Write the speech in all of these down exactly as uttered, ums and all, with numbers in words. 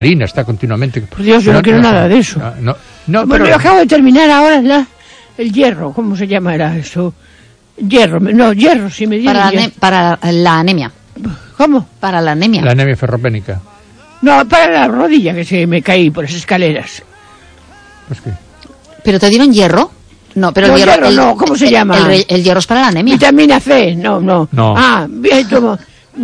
está continuamente. Por Dios, yo no, no quiero no, nada de eso. No, no, no bueno, pero yo acabo de terminar ahora la, el hierro, ¿cómo se llamará eso? Hierro, no, hierro, si me dieron para, ane para la anemia. ¿Cómo? Para la anemia. La anemia ferropénica. No, para la rodilla, que se me caí por las escaleras. Pues qué. ¿Pero te dieron hierro? No, pero no, el hierro, hierro el, no, ¿cómo se el, llama? El, el, el hierro es para la anemia. Vitamina C, no, no. no. Ah, bien, tomo.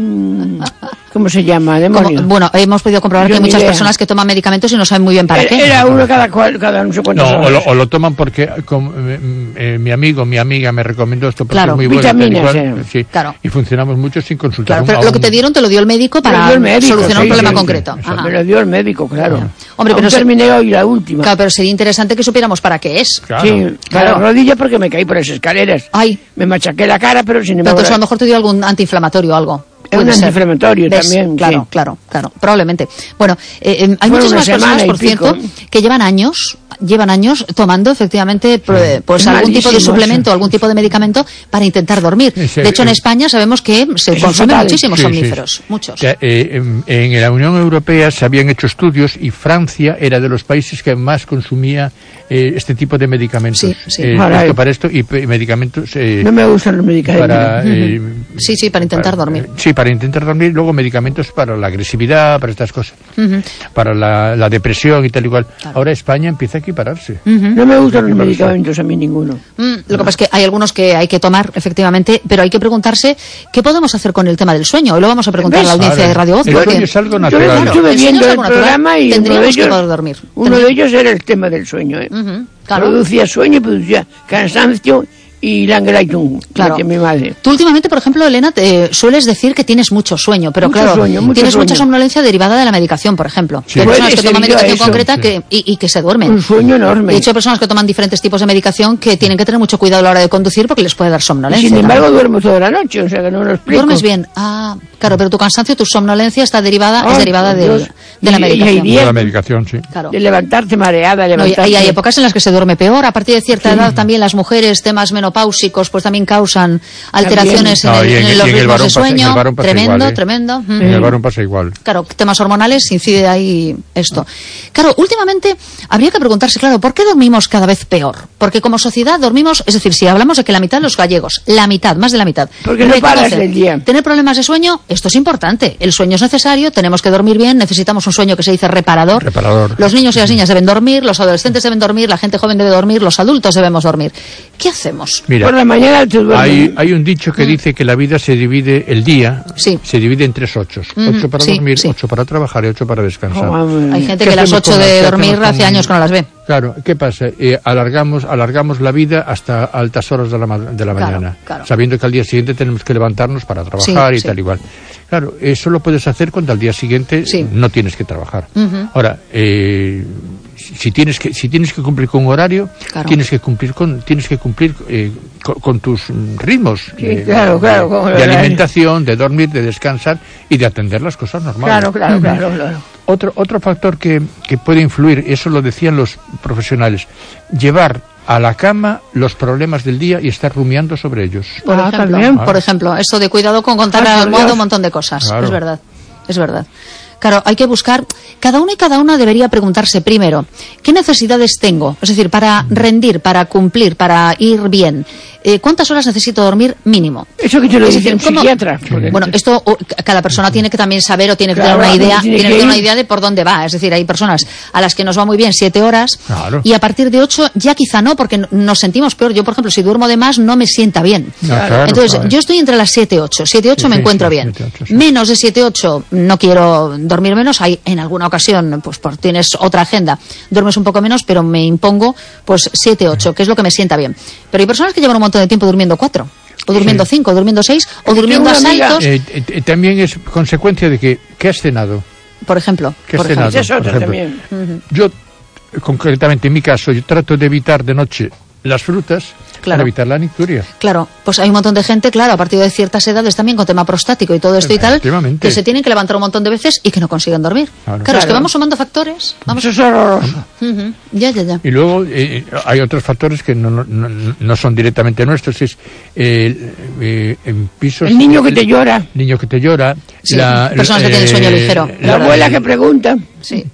¿Cómo se llama? Demonio. Como, bueno, hemos podido comprobar Yo que hay muchas idea. personas que toman medicamentos y no saben muy bien para era, qué. Era uno cada cual, cada no sé cuántos. No, o lo, o lo toman porque como, eh, eh, mi amigo, mi amiga me recomendó esto porque claro. es muy bueno. Vitaminas, igual, eh. sí. Claro. Y funcionamos mucho sin consultar. Claro, pero a un, lo que te dieron te lo dio el médico para el médico, solucionar sí, un problema sí, concreto. Sí, Ajá. me lo dio el médico, claro. Claro. Hombre, pero Aún terminé se... hoy la última. Claro, pero sería interesante que supiéramos para qué es. Claro. Sí, Claro. la rodilla porque me caí por las escaleras. Ay. Me machaqué la cara, pero sin embargo. Entonces a lo mejor te dio algún antiinflamatorio o algo. Es un antiinflamatorio también. Claro, sí. claro, claro, probablemente. Bueno, eh, eh, hay Fue muchísimas personas, por pico. cierto, que llevan años, llevan años tomando efectivamente pues, pues algún tipo de suplemento, eso. algún tipo de medicamento para intentar dormir. Sí, de hecho, en eh, España sabemos que se consumen muchísimos sí, somníferos, sí. muchos. O sea, eh, en, en la Unión Europea se habían hecho estudios y Francia era de los países que más consumía eh, este tipo de medicamentos. Sí, sí. Eh, esto para esto y pe- medicamentos. Eh, no me gustan los medicamentos. Para, eh, sí, sí, para intentar para, dormir. Eh, sí, para intentar dormir. Luego medicamentos para la agresividad, para estas cosas, uh-huh. para la, la depresión y tal y cual. Claro. Ahora España empieza a equipararse. Uh-huh. No me gustan los medicamentos a mí ninguno. Mm, lo que pasa es que hay algunos que hay que tomar, efectivamente, pero hay que preguntarse qué podemos hacer con el tema del sueño. Hoy lo vamos a preguntar ¿Ves? a la audiencia Vale. de Radio Voz. El sueño es algo natural. Yo estuve el viendo es el programa y uno de, ellos, que poder dormir. uno de ellos era el tema del sueño. ¿eh? Uh-huh. Claro. Producía sueño, producía cansancio y Langeraitung, claro. que mi madre. Tú últimamente, por ejemplo, Elena, te sueles decir que tienes mucho sueño, pero mucho claro, sueño, mucho tienes sueño. mucha somnolencia derivada de la medicación, por ejemplo. Sí. Hay personas que Puede toman ser medicación eso, concreta sí. que, y, y que se duermen. Un sueño enorme. De hecho, hay personas que toman diferentes tipos de medicación que tienen que tener mucho cuidado a la hora de conducir porque les puede dar somnolencia. Sin embargo, también. duermo toda la noche, o sea que no lo explico. ¿Duermes bien? Ah, claro, pero tu cansancio, tu somnolencia está derivada, oh, es derivada de, Dios. de la Y- y medicación. hay días- De la medicación, sí. Claro. De levantarte mareada, No, y levantarte... hay, hay épocas en las que se duerme peor. A partir de cierta Sí. edad también las mujeres, temas menopáusicos, pues también causan alteraciones en, No, el, y en- en y los en el ritmos varón de pasa- en el sueño. varón pasa Tremendo, igual, ¿eh? tremendo. Mm. En el varón pasa igual. Claro, temas hormonales incide ahí esto. Claro, últimamente habría que preguntarse, claro, ¿por qué dormimos cada vez peor? Porque como sociedad dormimos, es decir, si hablamos de que la mitad de los gallegos, la mitad, más de la mitad, Porque no paras reconocen el día. tener problemas de sueño, esto es importante. El sueño es necesario, tenemos que dormir bien, necesitamos un sueño que se dice reparador. Reparador. Los niños y las niñas deben dormir, los adolescentes deben dormir, la gente joven debe dormir, los adultos debemos dormir. ¿Qué hacemos? Mira, Por la mañana te duermes. hay, hay un dicho que dice que la vida se divide, el día, Sí. se divide en tres ochos. Mm, Ocho para sí, dormir, sí. ocho para trabajar y ocho para descansar. Oh, madre Hay mía. gente ¿Qué que las hacemos ocho con- de qué dormir hacemos hace con- años que no las ve. Claro, ¿qué pasa? Eh, alargamos, alargamos la vida hasta altas horas de la, ma- de la Claro, mañana, claro. sabiendo que al día siguiente tenemos que levantarnos para trabajar Sí, y sí. tal igual. Claro, eso lo puedes hacer cuando al día siguiente Sí. no tienes que trabajar. Ujú. Ahora, eh, si, si tienes que si tienes que cumplir con un horario, Claro. tienes que cumplir con tienes que cumplir eh, con, con tus mm, ritmos Sí, claro, claro, como de lo de- alimentación, de dormir, de descansar y de atender las cosas normales. Claro, claro, claro, claro. Otro, otro factor que, que puede influir, eso lo decían los profesionales, llevar a la cama los problemas del día y estar rumiando sobre ellos. Por Ah, ejemplo, también. por ejemplo, esto de cuidado con contar Ah, a la por almohada Dios. un montón de cosas. Claro. Es verdad, es verdad. Claro, hay que buscar, cada uno y cada una debería preguntarse primero, ¿qué necesidades tengo? Es decir, para rendir, para cumplir, para ir bien. Eh, ¿Cuántas horas necesito dormir mínimo? Eso que te lo Es dice decir, un ¿cómo- psiquiatra. porque- Bueno, esto o, c- cada persona tiene que también saber o tiene que Claro, tener una idea, tiene tiene que que tener ir. una idea de por dónde va. Es decir, hay personas a las que nos va muy bien siete horas Claro. y a partir de ocho ya quizá no, porque n- nos sentimos peor. Yo, por ejemplo, si duermo de más no me sienta bien. No, claro, Entonces, claro. yo estoy entre las siete ocho. siete ocho Sí, me sí, encuentro sí, bien. siete, ocho, sí. Menos de siete ocho no quiero dormir menos. Hay en alguna ocasión, pues por tienes otra agenda, duermes un poco menos, pero me impongo pues siete ocho, que es lo que me sienta bien. Pero hay personas que llevan un montón de tiempo durmiendo cuatro, o durmiendo Sí. cinco, o durmiendo seis, o durmiendo a una amiga- saltos, Eh, eh, eh, también es consecuencia de que, ¿qué has cenado? por ejemplo. ¿Qué has por ejemplo. cenado? Esa es otra por ejemplo? también. Yo, eh, concretamente en mi caso, yo trato de evitar de noche las frutas Claro. para evitar la nicturia. Claro, pues hay un montón de gente, claro, a partir de ciertas edades también con tema prostático y todo esto y tal, Efectivamente. que se tienen que levantar un montón de veces y que no consiguen dormir. Claro. Claro, es que Claro. vamos sumando factores. Vamos. Eso es horroroso. Ujú. Ya, ya, ya. Y luego eh, hay otros factores que no, no, no- no son directamente nuestros, es eh, eh, en pisos... El niño que te llora. niño que te llora. Sí, personas que tienen sueño ligero. La abuela que pregunta. Sí.